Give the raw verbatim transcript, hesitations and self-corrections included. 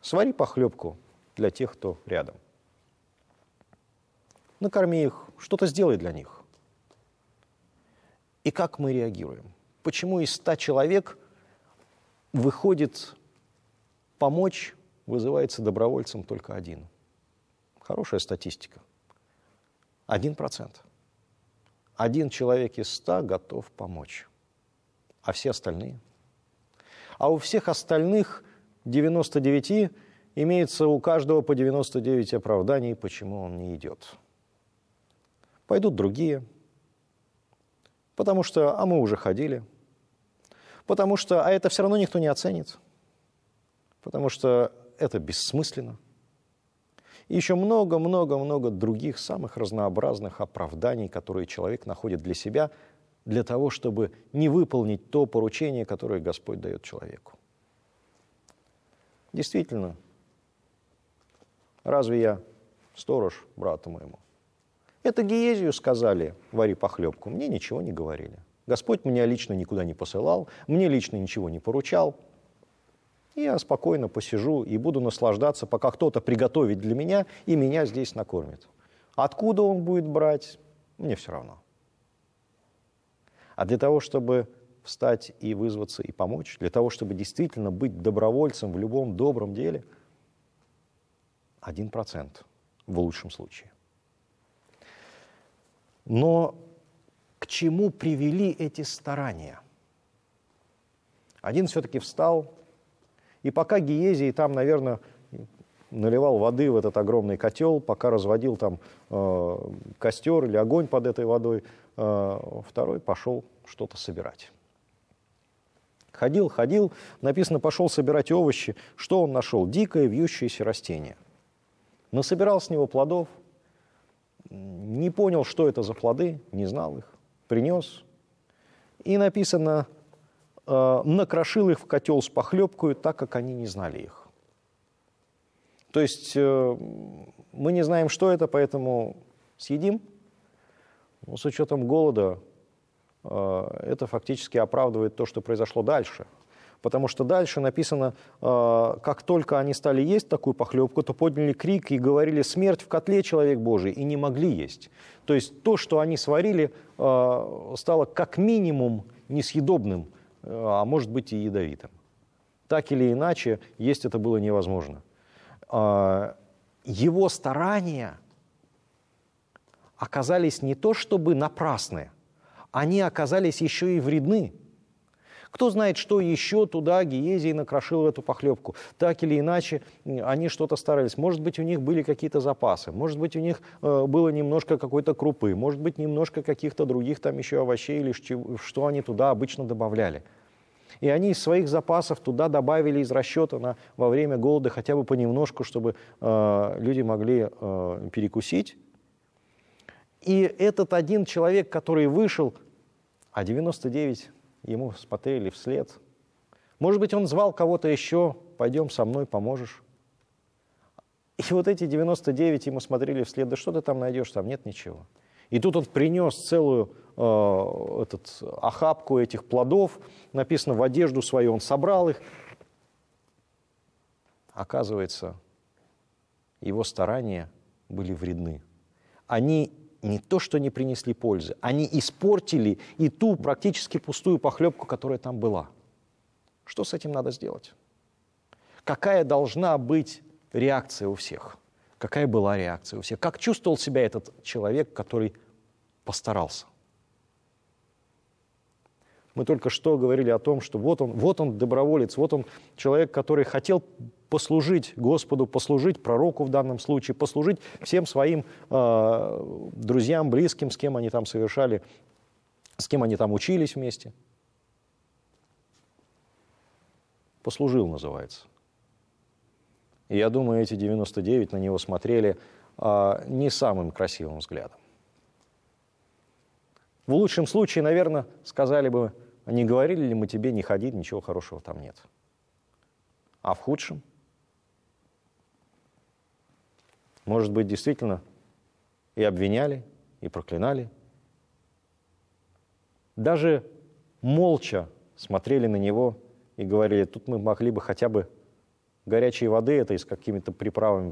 свари похлебку для тех, кто рядом. Накорми их, что-то сделай для них. И как мы реагируем? Почему из ста человек выходит помочь, вызывается добровольцем только один? Хорошая статистика. Один процент. Один человек из ста готов помочь. А все остальные? А у всех остальных девяносто девять имеется у каждого по девяносто девять оправданий, почему он не идет. Пойдут другие, потому что, а мы уже ходили, потому что, а это все равно никто не оценит, потому что это бессмысленно. И еще много-много-много других самых разнообразных оправданий, которые человек находит для себя, для того, чтобы не выполнить то поручение, которое Господь дает человеку. Действительно, разве я сторож брату моему? Это Гиезию сказали, вари похлебку, мне ничего не говорили. Господь меня лично никуда не посылал, мне лично ничего не поручал. Я спокойно посижу и буду наслаждаться, пока кто-то приготовит для меня и меня здесь накормит. Откуда он будет брать, мне все равно. А для того, чтобы встать и вызваться и помочь, для того, чтобы действительно быть добровольцем в любом добром деле, один процент в лучшем случае. Но к чему привели эти старания? Один все-таки встал, и пока Гиезий там, наверное, наливал воды в этот огромный котел, пока разводил там э, костер или огонь под этой водой, э, второй пошел что-то собирать. Ходил, ходил, написано, пошел собирать овощи. Что он нашел? Дикое вьющееся растение. Насобирал с него плодов, не понял, что это за плоды, не знал их, принес. И написано, э, накрошил их в котел с похлебкою, так как они не знали их. То есть э, мы не знаем, что это, поэтому съедим. Но с учетом голода э, это фактически оправдывает то, что произошло дальше. Потому что дальше написано, э, как только они стали есть такую похлебку, то подняли крик и говорили: смерть в котле, человек Божий, и не могли есть. То есть то, что они сварили, э, стало как минимум несъедобным, э, а может быть и ядовитым. Так или иначе, есть это было невозможно. Э, его старания оказались не то чтобы напрасны, они оказались еще и вредны. Кто знает, что еще туда Гиезий накрошил в эту похлебку. Так или иначе, они что-то старались. Может быть, у них были какие-то запасы, может быть, у них э, было немножко какой-то крупы, может быть, немножко каких-то других там еще овощей, или что они туда обычно добавляли. И они из своих запасов туда добавили из расчета на, во время голода хотя бы понемножку, чтобы э, люди могли э, перекусить. И этот один человек, который вышел, а девяносто девять ему смотрели вслед. Может быть, он звал кого-то еще: пойдем со мной, поможешь. И вот эти девяносто девять ему смотрели вслед: да что ты там найдешь, там нет ничего. И тут он принес целую э, этот, охапку этих плодов, написано, в одежду свою он собрал их. Оказывается, его старания были вредны. Они не то, что не принесли пользы, они испортили и ту практически пустую похлебку, которая там была. Что с этим надо сделать? Какая должна быть реакция у всех? Какая была реакция у всех? Как чувствовал себя этот человек, который постарался? Мы только что говорили о том, что вот он, вот он доброволец, вот он человек, который хотел послужить Господу, послужить пророку в данном случае, послужить всем своим э, друзьям, близким, с кем они там совершали, с кем они там учились вместе. Послужил, называется. И я думаю, эти девяносто девять на него смотрели э, не самым красивым взглядом. В лучшем случае, наверное, сказали бы: не говорили ли мы тебе не ходить, ничего хорошего там нет. А в худшем? Может быть, действительно и обвиняли, и проклинали. Даже молча смотрели на него и говорили: тут мы могли бы хотя бы горячей воды, это и с какими-то приправами